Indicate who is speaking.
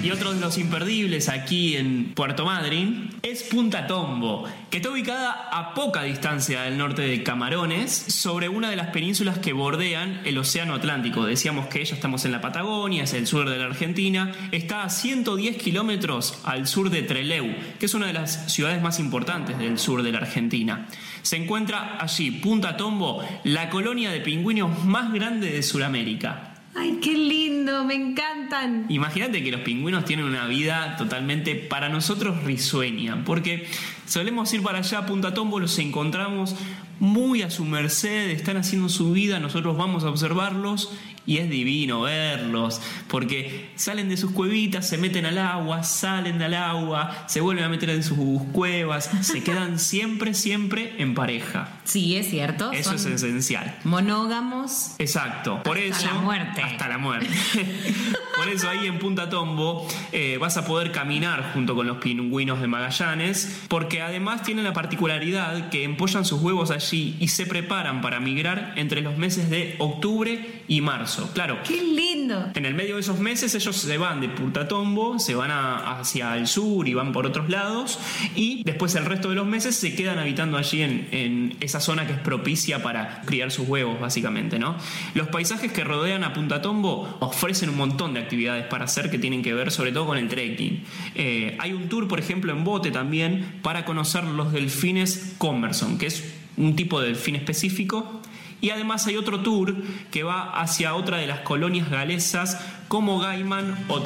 Speaker 1: Y otro de los imperdibles aquí en Puerto Madryn es Punta Tombo, que está ubicada a poca distancia del norte de Camarones, sobre una de las penínsulas que bordean el Océano Atlántico. Decíamos que ya estamos en la Patagonia, es el sur de la Argentina. Está a 110 kilómetros al sur de Trelew, que es una de las ciudades más importantes del sur de la Argentina. Se encuentra allí, Punta Tombo, la colonia de pingüinos más grande de Sudamérica.
Speaker 2: ¡Ay, qué lindo! ¡Me encantan!
Speaker 1: Imagínate que los pingüinos tienen una vida totalmente, para nosotros, risueña, porque solemos ir para allá a Punta Tombo, los encontramos muy a su merced, están haciendo su vida, nosotros vamos a observarlos y es divino verlos, porque salen de sus cuevitas, se meten al agua, salen del agua, se vuelven a meter en sus cuevas, se quedan siempre en pareja.
Speaker 2: Sí, es cierto.
Speaker 1: Eso es esencial.
Speaker 2: Monógamos.
Speaker 1: Exacto. Por
Speaker 2: hasta
Speaker 1: eso,
Speaker 2: la muerte.
Speaker 1: Hasta la muerte. Por eso ahí en Punta Tombo vas a poder caminar junto con los pingüinos de Magallanes, porque además tienen la particularidad que empollan sus huevos allí y se preparan para migrar entre los meses de octubre y marzo. Claro.
Speaker 2: ¡Qué lindo!
Speaker 1: En el medio de esos meses ellos se van de Punta Tombo, se van hacia el sur y van por otros lados, y después el resto de los meses se quedan habitando allí en esa zona que es propicia para criar sus huevos, básicamente, ¿no? Los paisajes que rodean a Punta Tombo ofrecen un montón de actividades para hacer que tienen que ver sobre todo con el trekking. Hay un tour, por ejemplo, en bote también para conocer los delfines Commerson, que es un tipo de delfín específico. Y además hay otro tour que va hacia otra de las colonias galesas como Gaiman o